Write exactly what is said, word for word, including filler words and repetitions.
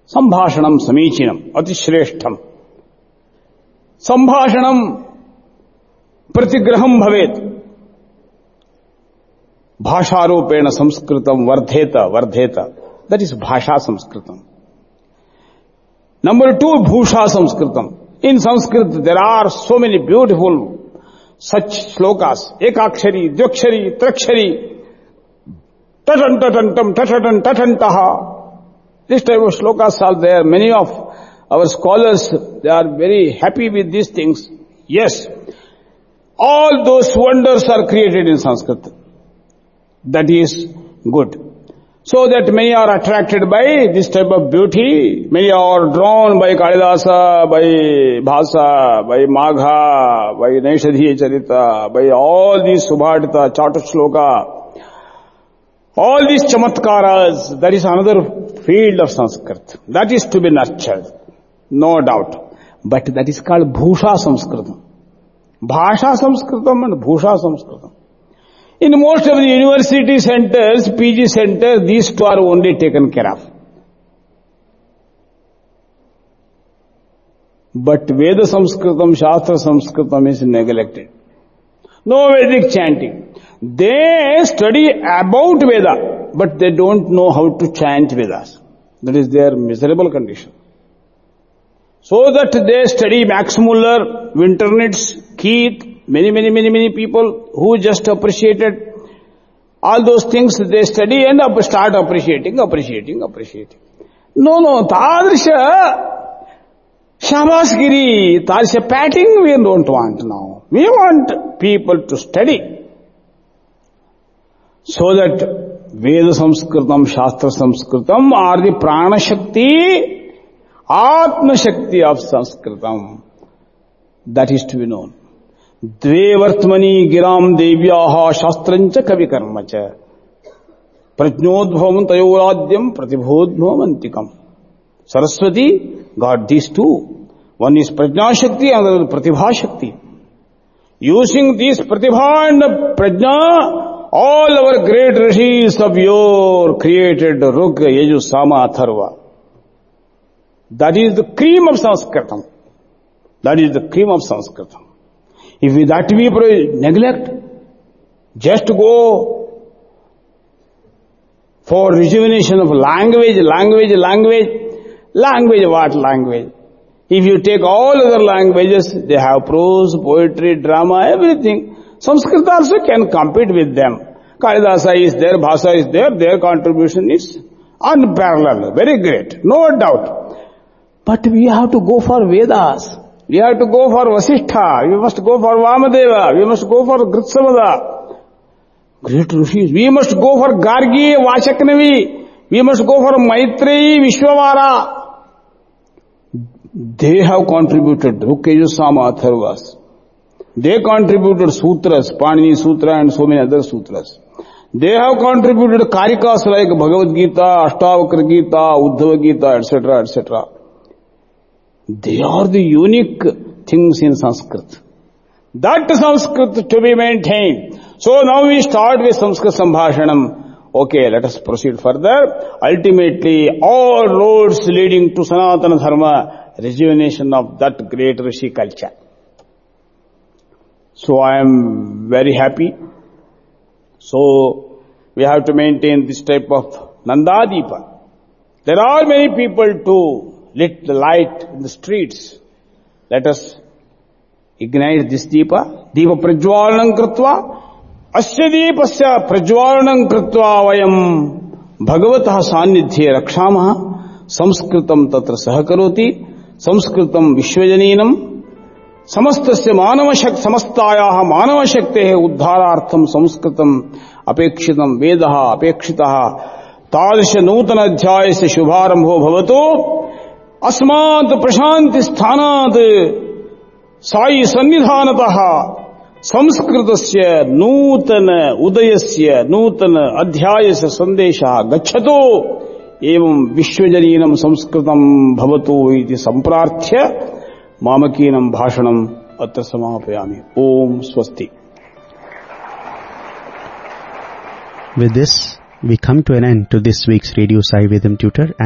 Sambhashanam samichinam, atishreshtham. Sambhashanam pratigraham bhavet. Bhasharupena samskritam vardheta, vardheta. That is bhasha samskritam. Number two, bhusha samskritam. In Sanskrit, there are so many beautiful such slokas. Ekakshari, dvyakshari, trakshari, tatan tatantam, tatatan tatantaha. This type of slokas are there. Many of our scholars, they are very happy with these things. Yes, all those wonders are created in Sanskrit. That is good. So that many are attracted by this type of beauty. Many are drawn by Kalidasa, by Bhasa, by Magha, by Naishadhiya Charita, by all these Subhadita, Chatusloka, all these Chamatkaras. That is another field of Sanskrit. That is to be nurtured, no doubt. But that is called Bhusha Sanskritam. Bhasha Sanskritam and Bhusha Sanskritam. In most of the university centers, P G centers, these two are only taken care of. But Veda Sanskritam, Shastra Sanskritam is neglected. No Vedic chanting. They study about Veda, but they don't know how to chant Vedas. That is their miserable condition. So that they study Max Muller, Winternitz, Keith, Many, many, many, many people who just appreciated all those things they study and start appreciating, appreciating, appreciating. No, no, Tadrisha Shabasgiri, Tadrisha patting we don't want now. We want people to study. So that Veda Sanskritam, Shastra Sanskritam are the Prana Shakti, Atma Shakti of Sanskritam. That is to be known. Dve vartmani giram devyaha shastrancha kavikarmacha prajnodbhavam tayoradyam pratibhodbhavam antikam. Saraswati got these two. One is Prajna Shakti, another is Pratibha Shakti. Using these Pratibha and Prajna, all our great rishis of yore created Rug, Yaju, Sama, Atharva. That is the cream of Sanskritam. That is the cream of Sanskritam. If we that we neglect, just go for rejuvenation of language, language, language, language, what language? If you take all other languages, they have prose, poetry, drama, everything. Sanskrit also can compete with them. Kalidasa is there, Bhasa is there, their contribution is unparalleled, very great, no doubt. But we have to go for Vedas. We have to go for Vasishtha, we must go for Vamadeva, we must go for Gritsamada. Great rishis. We must go for Gargi, Vashaknavi, we must go for Maitreyi, Vishwavara. They have contributed Rukeju, Sama, Atharvas. They contributed sutras, Panini Sutra and so many other sutras. They have contributed Karikas like Bhagavad Gita, Ashtavakra Gita, Uddhava Gita, et cetera, et cetera. They are the unique things in Sanskrit. That Sanskrit to be maintained. So now we start with Sanskrit Sambhashanam. Okay, let us proceed further. Ultimately, all roads leading to Sanatana Dharma, rejuvenation of that great Rishi culture. So I am very happy. So we have to maintain this type of Nandadipa. There are many people to lit the light in the streets. Let us ignite this deepa. Deepa prajwalanam kritva. Asya deepasya prajwalanam kritva vayam bhagavatah sannidhye rakshamaha. Samskritam tatra sahakaroti. Samskritam vishwajaninam. Samastasya manava shakti samastayaha manava shaktehe uddharartham samskritam apekshitam vedaha apekshitaha tadrisha nutana adhyayasya shubharambho bhavatu. अस्मात् प्रशांति स्थानात् साई सन्निधानतः संस्कृतस्य नूतन उदयस्य नूतन अध्यायस्य संदेशः गच्छतु एवं विश्वजनीनं संस्कृतं भवतु इति संप्रार्थ्य मामकीनं भाषणम् अत्र समापयामि. ओम स्वस्ति. With this, we come to an end to this week's Radio Sai Vedam Tutor.